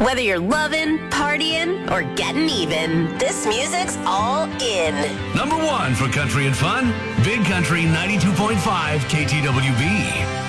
Whether you're loving, partying, or getting even, this music's all in. Number one for country and fun, Big Country 92.5 KTWB.